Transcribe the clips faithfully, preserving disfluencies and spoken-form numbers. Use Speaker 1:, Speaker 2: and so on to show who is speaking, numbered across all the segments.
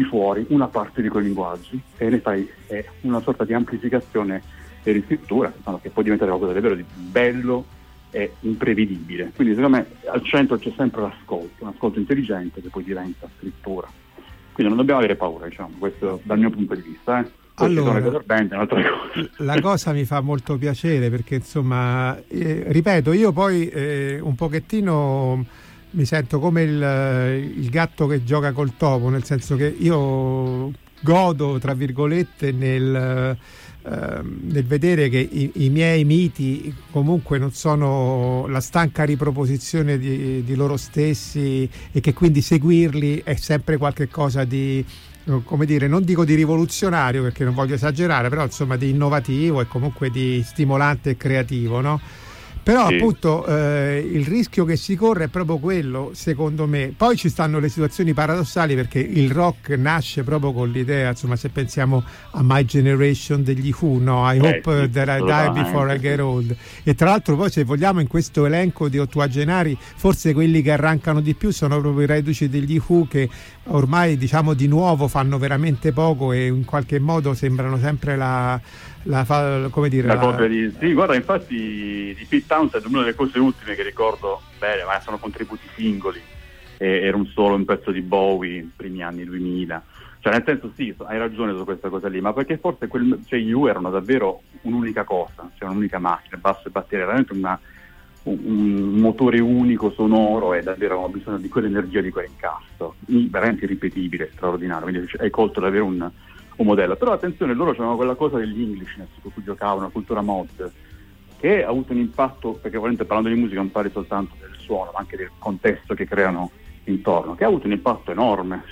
Speaker 1: tipi fuori una parte di quei linguaggi e ne fai eh, una sorta di amplificazione e riscrittura, insomma, che può diventare qualcosa davvero di bello e imprevedibile. Quindi secondo me al centro c'è sempre l'ascolto, un ascolto intelligente che poi diventa scrittura. Quindi non dobbiamo avere paura, diciamo, questo dal mio punto di vista. Eh.
Speaker 2: Allora,
Speaker 1: band, un'altra cosa.
Speaker 2: La cosa mi fa molto piacere perché insomma, eh, ripeto, io poi eh, un pochettino mi sento come il, il gatto che gioca col topo, nel senso che io godo, tra virgolette, nel, eh, nel vedere che i, i miei miti comunque non sono la stanca riproposizione di, di loro stessi e che quindi seguirli è sempre qualche cosa di, come dire, non dico di rivoluzionario perché non voglio esagerare, però insomma di innovativo e comunque di stimolante e creativo, no? Però sì. appunto eh, il rischio che si corre è proprio quello, secondo me. Poi ci stanno le situazioni paradossali perché il rock nasce proprio con l'idea, insomma, se pensiamo a My Generation degli Who, no? I
Speaker 1: eh,
Speaker 2: hope
Speaker 1: sì,
Speaker 2: that I die before I get old. E tra l'altro poi, se vogliamo, in questo elenco di ottuagenari forse quelli che arrancano di più sono proprio i reduci degli Who, che ormai, diciamo, di nuovo fanno veramente poco e in qualche modo sembrano sempre la La, come dire,
Speaker 1: la
Speaker 2: la...
Speaker 1: copia di sì, guarda, infatti di Pete Townshend, una delle cose ultime che ricordo bene, ma sono contributi singoli, e, era un solo un pezzo di Bowie, primi anni duemila, cioè nel senso sì, hai ragione su questa cosa lì, ma perché forse quel, cioè, gli U erano davvero un'unica cosa, cioè un'unica macchina, basso e batteria, veramente una, un, un motore unico, sonoro, e davvero avevano bisogno di quell'energia, di quell'incasto, veramente irripetibile, straordinario, quindi hai colto davvero un un modello. Però attenzione, loro c'erano quella cosa degli Englishness con cui giocavano, la cultura mod, che ha avuto un impatto, perché ovviamente parlando di musica non parli soltanto del suono ma anche del contesto che creano intorno, che ha avuto un impatto enorme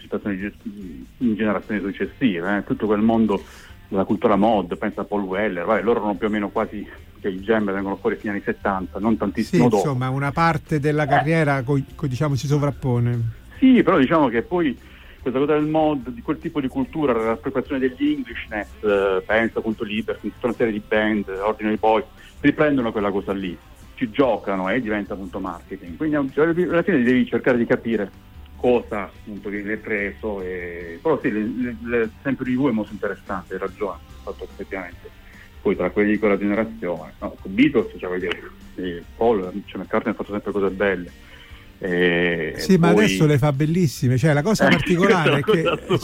Speaker 1: in generazioni successive, eh. Tutto quel mondo della cultura mod, pensa a Paul Weller, vai, loro erano più o meno quasi, che i Jam vengono fuori fino agli anni settanta, non tantissimo
Speaker 2: sì,
Speaker 1: dopo.
Speaker 2: Insomma, una parte della carriera eh. co, co, diciamo si sovrappone.
Speaker 1: Sì, però diciamo che poi questa cosa del mod, di quel tipo di cultura, l'appropriazione degli Englishness, eh, penso appunto Liberty, tutta una serie di band, Ordinary Boys, riprendono quella cosa lì, ci giocano e diventa appunto marketing. Quindi alla fine devi cercare di capire cosa appunto viene preso, e... però sì, l'esempio di V è molto interessante, hai ragione, fatto effettivamente. Poi tra quelli di quella generazione, no, con Beatles, cioè vuol dire, sì, Paul, cioè McCartney ha fatto sempre cose belle. E
Speaker 2: sì, ma
Speaker 1: poi...
Speaker 2: adesso le fa bellissime, cioè la cosa particolare è che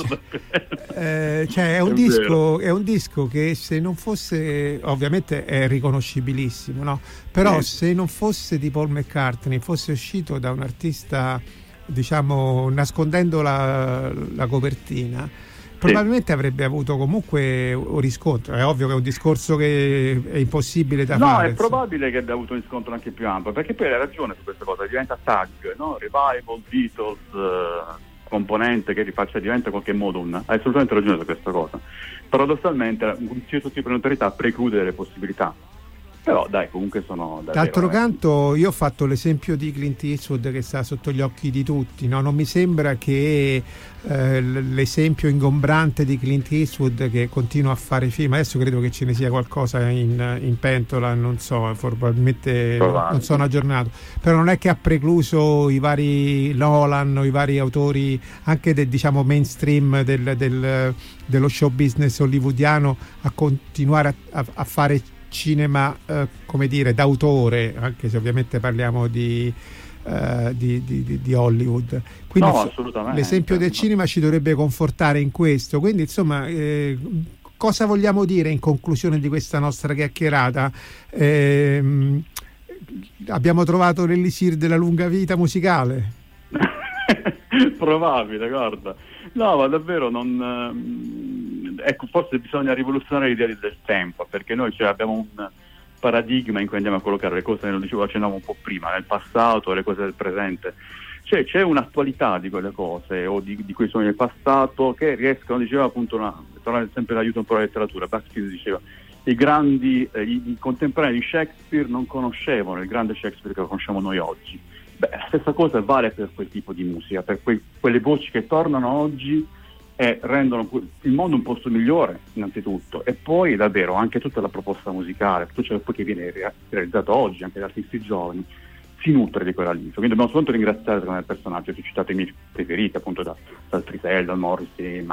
Speaker 2: eh, cioè, è un è disco è un disco che se non fosse, ovviamente è riconoscibilissimo, no? Però sì. se non fosse di Paul McCartney, fosse uscito da un artista, diciamo, nascondendo la, la copertina, probabilmente sì. avrebbe avuto comunque un riscontro. È ovvio che è un discorso che è impossibile da
Speaker 1: no,
Speaker 2: fare.
Speaker 1: No, è probabile che abbia avuto un riscontro anche più ampio, perché poi hai ragione su questa cosa, diventa tag, no? Revival, Beatles, uh, componente che rifaccia, diventa in qualche modo un... Hai assolutamente ragione su questa cosa. Paradossalmente un certo tipo di notorietà preclude le possibilità. Però dai, comunque sono davvero,
Speaker 2: d'altro
Speaker 1: eh.
Speaker 2: canto io ho fatto l'esempio di Clint Eastwood che sta sotto gli occhi di tutti, no? Non mi sembra che eh, l'esempio ingombrante di Clint Eastwood che continua a fare film, adesso credo che ce ne sia qualcosa in, in pentola, non so, probabilmente non, non sono aggiornato, però non è che ha precluso i vari Nolan o i vari autori anche del, diciamo, mainstream del, del, dello show business hollywoodiano a continuare a, a, a fare cinema, eh, come dire, d'autore, anche se ovviamente parliamo di, eh, di, di, di Hollywood. Quindi
Speaker 1: no, assolutamente.
Speaker 2: L'esempio del cinema ci dovrebbe confortare in questo. Quindi insomma, eh, cosa vogliamo dire in conclusione di questa nostra chiacchierata? Eh, abbiamo trovato l'elisir della lunga vita musicale?
Speaker 1: Probabile, guarda. No, ma davvero non... Ecco, forse bisogna rivoluzionare l'idea del tempo, perché noi cioè, abbiamo un paradigma in cui andiamo a collocare le cose, lo dicevo, accennavo un po' prima, nel passato e le cose del presente. Cioè c'è un'attualità di quelle cose o di, di quei sogni del passato che riescono, diceva appunto, una, tornare sempre l'aiuto un po' alla letteratura, Buzzfeed diceva, i grandi, eh, i, i contemporanei di Shakespeare non conoscevano il grande Shakespeare che conosciamo noi oggi. Beh, la stessa cosa vale per quel tipo di musica, per quei, quelle voci che tornano oggi e rendono il mondo un posto migliore innanzitutto, e poi davvero anche tutta la proposta musicale, tutto ciò che viene realizzato oggi anche da artisti giovani si nutre di quella linea. Quindi dobbiamo soltanto ringraziare il personaggio. Ho citato i miei preferiti appunto da, dal Trisel, dal Morrissey,